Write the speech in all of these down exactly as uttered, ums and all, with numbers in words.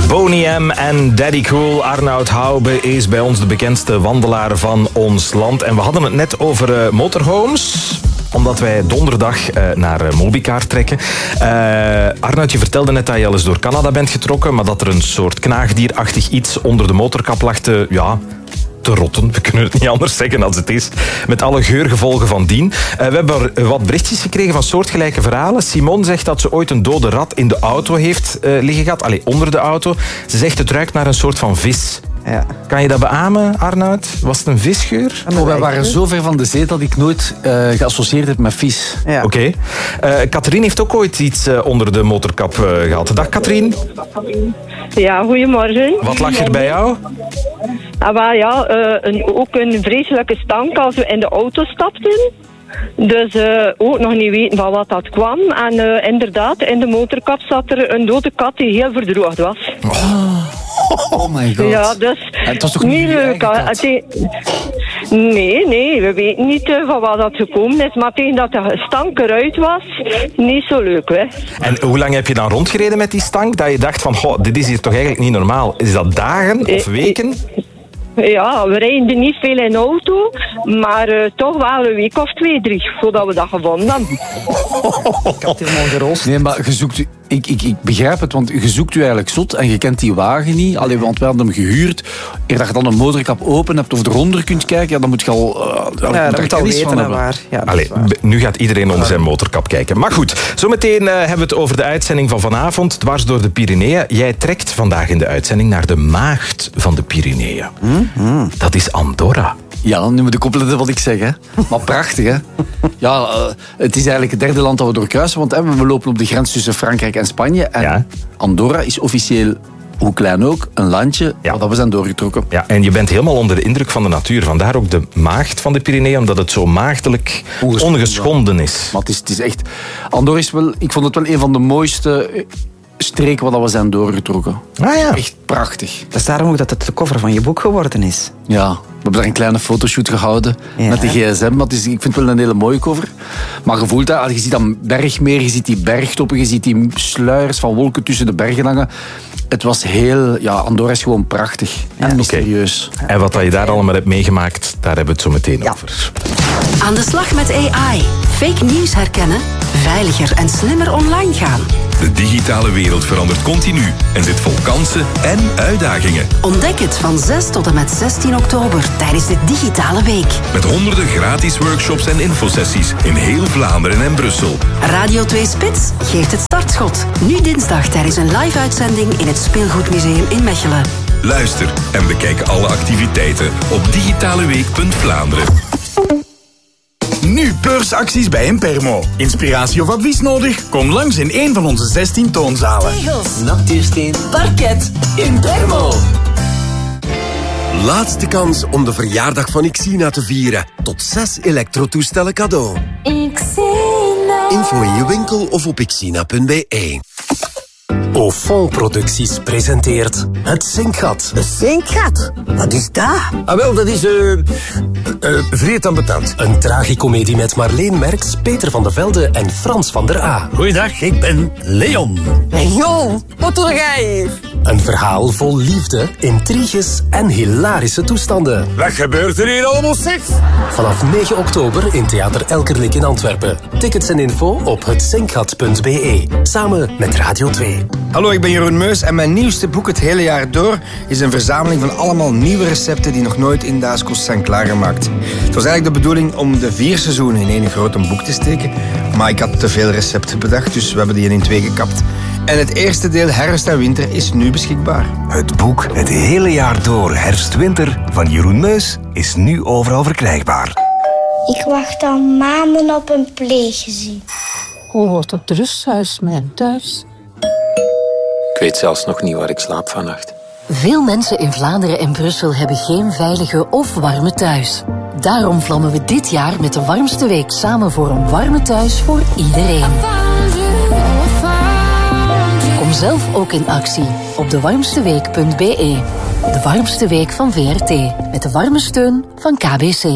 Boney M en Daddy Cool. Arnoud Hoube is bij ons de bekendste wandelaar van ons land. En we hadden het net over uh, motorhomes, omdat wij donderdag uh, naar uh, Mobicar trekken. Uh, Arnoud, je vertelde net dat je al eens door Canada bent getrokken, maar dat er een soort knaagdierachtig iets onder de motorkap lag te, ja, te rotten. We kunnen het niet anders zeggen als het is. Met alle geurgevolgen van dien. Uh, we hebben wat berichtjes gekregen van soortgelijke verhalen. Simone zegt dat ze ooit een dode rat in de auto heeft uh, liggen gehad. Allee, onder de auto. Ze zegt het ruikt naar een soort van vis. Ja. Kan je dat beamen, Arnoud? Was het een visgeur? Oh, wij waren zo ver van de zee dat ik nooit uh, geassocieerd heb met vis. Ja. Oké. Okay. Uh, Katrien heeft ook ooit iets uh, onder de motorkap uh, gehad. Dag, Katrien. Ja, goedemorgen. Wat lag er bij jou? Ah, maar ja, uh, een, ook een vreselijke stank als we in de auto stapten. Dus uh, ook nog niet weten van wat dat kwam. En uh, inderdaad, in de motorkap zat er een dode kat die heel verdroogd was. Oh. Oh my god. Ja, dus het was toch niet leuk. Het, nee, nee, we weten niet uh, van waar dat gekomen is. Maar tegen dat de stank eruit was, niet zo leuk, hè. En hoe lang heb je dan rondgereden met die stank? Dat je dacht van, goh, dit is hier toch eigenlijk niet normaal. Is dat dagen of weken? Ja, we rijden er niet veel in auto, maar uh, toch wel een week of twee, drie, voordat we dat gevonden hebben. Ik had helemaal gerost. Nee, maar je zoekt, ik, ik, ik begrijp het, want je zoekt u eigenlijk zot en je kent die wagen niet. Allee, want we hadden hem gehuurd. Eer dat je dan een motorkap open hebt of eronder kunt kijken, ja, dan moet je al, uh, ja, dat moet al weten van waar. Ja, Allee, waar. Nu gaat iedereen onder zijn motorkap kijken. Maar goed, zometeen uh, hebben we het over de uitzending van vanavond, dwars door de Pyreneeën. Jij trekt vandaag in de uitzending naar de maagd van de Pyreneeën. Mm-hmm. Dat is Andorra. Ja, nu moet ik opletten wat ik zeg, hè. Maar prachtig, hè. Ja, uh, het is eigenlijk het derde land dat we doorkruisen, want hè, we lopen op de grens tussen Frankrijk en Spanje. En ja. Andorra is officieel, hoe klein ook, een landje ja. dat we zijn doorgetrokken. Ja, en je bent helemaal onder de indruk van de natuur. Vandaar ook de maagd van de Pyreneeën, omdat het zo maagdelijk ongeschonden, ongeschonden is. Maar het is, het is echt... Andorra is wel... Ik vond het wel een van de mooiste streken waar we zijn doorgetrokken. Ah ja. Echt prachtig. Dat is daarom ook dat het de cover van je boek geworden is. Ja, we hebben daar een kleine fotoshoot gehouden ja. met de gsm. Maar het is, ik vind het wel een hele mooie cover. Maar je voelt dat, je ziet dan bergmeer, je ziet die bergtoppen, je ziet die sluiers van wolken tussen de bergen hangen. Het was heel... Ja, Andorra is gewoon prachtig en ja. mysterieus. Okay. En wat je daar allemaal hebt meegemaakt, daar hebben we het zo meteen ja. over. Aan de slag met A I. Fake nieuws herkennen, veiliger en slimmer online gaan. De digitale wereld verandert continu en zit vol kansen en uitdagingen. Ontdek het van zes tot en met zestien oktober tijdens de Digitale Week. Met honderden gratis workshops en infosessies in heel Vlaanderen en Brussel. Radio twee Spits geeft het startschot. Nu dinsdag tijdens een live-uitzending in het Speelgoedmuseum in Mechelen. Luister en bekijk alle activiteiten op digitaleweek punt Vlaanderen. Nu beursacties bij Impermo. Inspiratie of advies nodig? Kom langs in een van onze zestien toonzalen. Tegels, natuursteen, parket, Impermo. Laatste kans om de verjaardag van Ixina te vieren. Tot zes elektrotoestellen cadeau. Ixina. Info in je winkel of op ixina punt b e. Ofon Producties presenteert Het Zinkgat. Het Zinkgat? Wat is dat? Ah wel, dat is uh, uh, vreed ambetant. Een tragicomedie met Marleen Merks, Peter van der Velde en Frans van der A. Goeiedag, ik ben Leon. Leon, wat doe jij hier? Een verhaal vol liefde, intriges en hilarische toestanden. Wat gebeurt er hier allemaal, zeg? Vanaf negen oktober in Theater Elkerlijk in Antwerpen. Tickets en info op het zinkgat punt b e. Samen met Radio twee. Hallo, ik ben Jeroen Meus en mijn nieuwste boek Het Hele Jaar Door is een verzameling van allemaal nieuwe recepten die nog nooit in Daaskost zijn klaargemaakt. Het was eigenlijk de bedoeling om de vier seizoenen in één grote boek te steken, maar ik had te veel recepten bedacht, dus we hebben die in twee gekapt. En het eerste deel Herfst en Winter is nu beschikbaar. Het boek Het Hele Jaar Door Herfst-Winter van Jeroen Meus is nu overal verkrijgbaar. Ik wacht al maanden op een pleeggezin. Hoe wordt het rusthuis mijn thuis? Ik weet zelfs nog niet waar ik slaap vannacht. Veel mensen in Vlaanderen en Brussel hebben geen veilige of warme thuis. Daarom vlammen we dit jaar met de warmste week samen voor een warme thuis voor iedereen. Kom zelf ook in actie op de warmste week punt b e. De warmste week van V R T. Met de warme steun van K B C.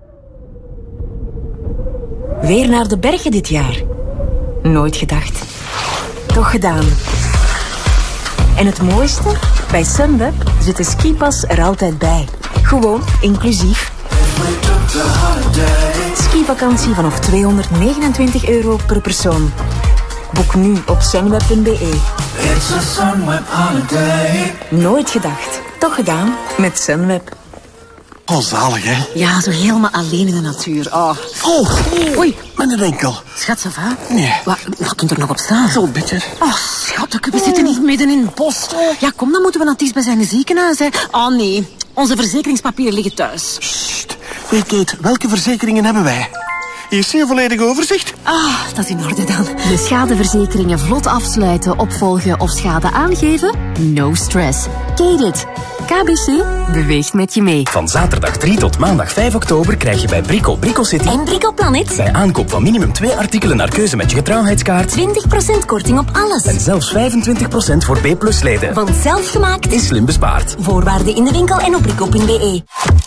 Weer naar de bergen dit jaar. Nooit gedacht. Toch gedaan. En het mooiste? Bij Sunweb zit de skipas er altijd bij. Gewoon inclusief. Skivakantie vanaf tweehonderdnegenentwintig euro per persoon. Boek nu op sunweb punt be. Nooit gedacht, toch gedaan met Sunweb. Oh, zalig, hè? Ja, zo helemaal alleen in de natuur. Oh, oh. Oei, mijn enkel. Schat, ça va? Nee. Wat, wat kunt er nog op staan? Zo bitter. Oh, schat, we zitten niet midden in het bos. Ja, kom, dan moeten we naar het bij zijn ziekenhuis, hè. Oh, nee. Onze verzekeringspapieren liggen thuis. Sst. Hey, Kate, welke verzekeringen hebben wij? Hier zie je een volledig overzicht. Ah, dat is in orde dan. De schadeverzekeringen vlot afsluiten, opvolgen of schade aangeven? No stress. Kate it. K B C beweegt met je mee. Van zaterdag drie tot maandag vijf oktober krijg je bij Brico Brico City En Brico Planet bij aankoop van minimum twee artikelen naar keuze met je getrouwheidskaart twintig procent korting op alles. En zelfs vijfentwintig procent voor B plus leden. Want zelfgemaakt is slim bespaard. Voorwaarden in de winkel en op brico punt be.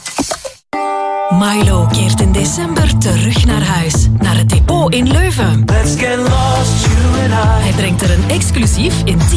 Milo keert in december terug naar huis, naar het depot in Leuven. Let's get lost, you and I. Hij brengt er een exclusief in